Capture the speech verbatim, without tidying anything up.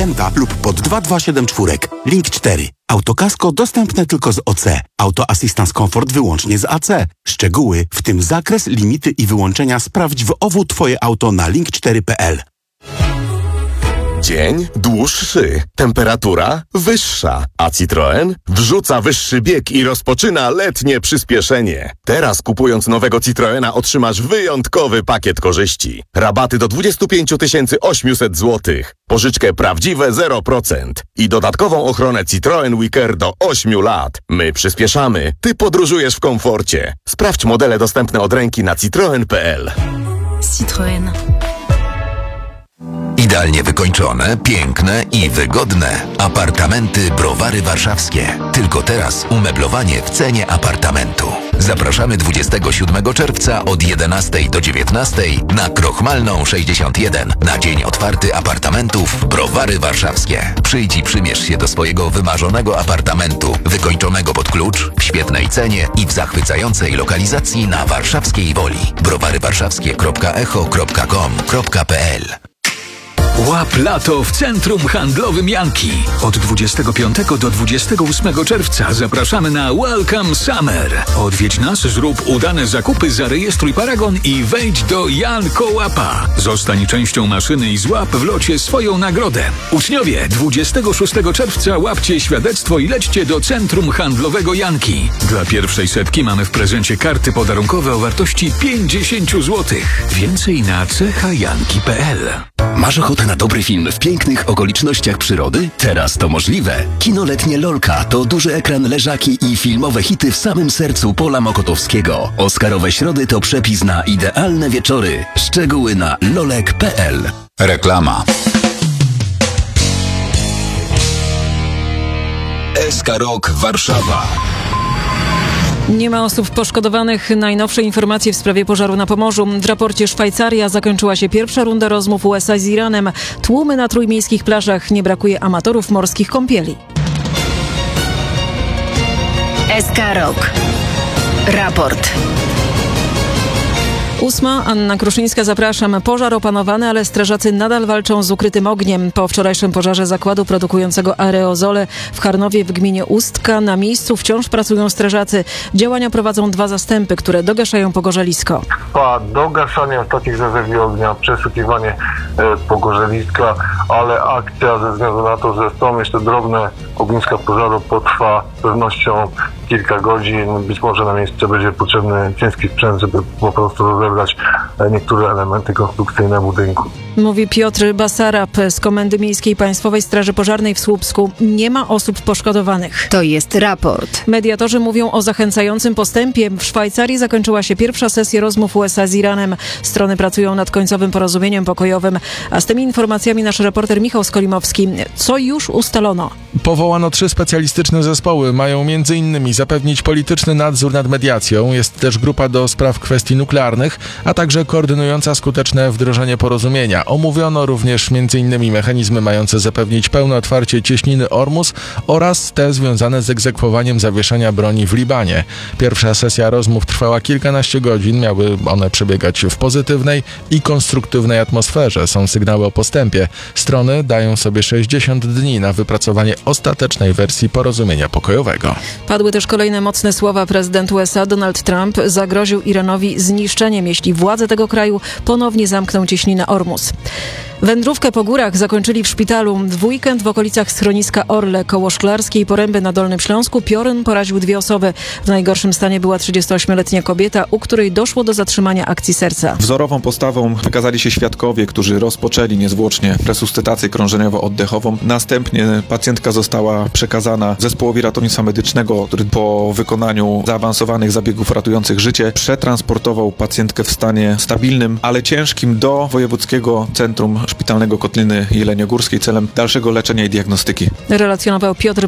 Penta lub pod dwa dwa siedem cztery. Link cztery. Autokasko dostępne tylko z O C. Auto Assistance Comfort wyłącznie z A C. Szczegóły, w tym zakres, limity i wyłączenia sprawdź w O W Twoje auto na link cztery kropka p l. Dzień dłuższy, temperatura wyższa, a Citroen wrzuca wyższy bieg i rozpoczyna letnie przyspieszenie. Teraz kupując nowego Citroena otrzymasz wyjątkowy pakiet korzyści. Rabaty do dwadzieścia pięć tysięcy osiemset złotych, pożyczkę prawdziwe zero procent i dodatkową ochronę Citroen WeCare do ośmiu lat. My przyspieszamy, ty podróżujesz w komforcie. Sprawdź modele dostępne od ręki na citroen kropka p l. Citroen. Idealnie wykończone, piękne i wygodne. Apartamenty Browary Warszawskie. Tylko teraz umeblowanie w cenie apartamentu. Zapraszamy dwudziestego siódmego czerwca od jedenastej do dziewiętnastej na Krochmalną sześćdziesiąt jeden na dzień otwarty apartamentów Browary Warszawskie. Przyjdź i przymierz się do swojego wymarzonego apartamentu, wykończonego pod klucz, w świetnej cenie i w zachwycającej lokalizacji na warszawskiej Woli. browary warszawskie kropka echo kropka com kropka p l. Łap lato w Centrum Handlowym Janki. Od dwudziestego piątego do dwudziestego ósmego czerwca zapraszamy na Welcome Summer. Odwiedź nas, zrób udane zakupy, zarejestruj paragon i wejdź do Janko Łapa. Zostań częścią maszyny i złap w locie swoją nagrodę. Uczniowie, dwudziestego szóstego czerwca łapcie świadectwo i lećcie do Centrum Handlowego Janki. Dla pierwszej setki mamy w prezencie karty podarunkowe o wartości pięćdziesiąt złotych. Więcej na cechajanki kropka p l. Masz ochotę na dobry film w pięknych okolicznościach przyrody? Teraz to możliwe. Kino letnie Lolka to duży ekran, leżaki i filmowe hity w samym sercu pola mokotowskiego. Oscarowe środy to przepis na idealne wieczory. Szczegóły na lolek kropka p l. Reklama. S K Rok Warszawa. Nie ma osób poszkodowanych. Najnowsze informacje w sprawie pożaru na Pomorzu. W raporcie Szwajcaria zakończyła się pierwsza runda rozmów U S A z Iranem. Tłumy na trójmiejskich plażach. Nie brakuje amatorów morskich kąpieli. S K Rok. Raport. Ósma, Anna Kruszyńska, zapraszam. Pożar opanowany, ale strażacy nadal walczą z ukrytym ogniem. Po wczorajszym pożarze zakładu produkującego aerozole w Charnowie w gminie Ustka na miejscu wciąż pracują strażacy. Działania prowadzą dwa zastępy, które dogaszają pogorzelisko. Trwa dogaszanie takich rezerwii ognia, przeszukiwanie e, pogorzeliska, ale akcja ze względu na to, że są jeszcze drobne ogniska pożaru, potrwa z pewnością kilka godzin. Być może na miejsce będzie potrzebny ciężki sprzęt, żeby po prostu rozebrać niektóre elementy konstrukcyjne budynku. Mówi Piotr Basarab z Komendy Miejskiej Państwowej Straży Pożarnej w Słupsku. Nie ma osób poszkodowanych. To jest raport. Mediatorzy mówią o zachęcającym postępie. W Szwajcarii zakończyła się pierwsza sesja rozmów U S A z Iranem. Strony pracują nad końcowym porozumieniem pokojowym. A z tymi informacjami nasz reporter Michał Skolimowski. Co już ustalono? Powołano trzy specjalistyczne zespoły. Mają między innymi zapewnić polityczny nadzór nad mediacją. Jest też grupa do spraw kwestii nuklearnych, a także koordynująca skuteczne wdrożenie porozumienia. Omówiono również między innymi mechanizmy mające zapewnić pełne otwarcie cieśniny Ormus oraz te związane z egzekwowaniem zawieszenia broni w Libanie. Pierwsza sesja rozmów trwała kilkanaście godzin. Miały one przebiegać w pozytywnej i konstruktywnej atmosferze. Są sygnały o postępie. Strony dają sobie sześćdziesiąt dni na wypracowanie ostatecznej wersji porozumienia pokojowego. Padły też kolejne mocne słowa. Prezydent U S A Donald Trump zagroził Iranowi zniszczeniem, jeśli władze tego kraju ponownie zamkną cieśninę Ormus. Wędrówkę po górach zakończyli w szpitalu. W weekend w okolicach schroniska Orle koło Szklarskiej Poręby na Dolnym Śląsku piorun poraził dwie osoby. W najgorszym stanie była trzydziestoośmioletnia kobieta, u której doszło do zatrzymania akcji serca. Wzorową postawą wykazali się świadkowie, którzy rozpoczęli niezwłocznie resuscytację krążeniowo-oddechową. Następnie pacjentka została przekazana zespołowi ratownictwa medycznego, który po wykonaniu zaawansowanych zabiegów ratujących życie przetransportował pacjentkę w stanie stabilnym, ale ciężkim do Wojewódzkiego Centrum Szpitalnego Kotliny Jeleniogórskiej celem dalszego leczenia i diagnostyki. Relacjonował Piotr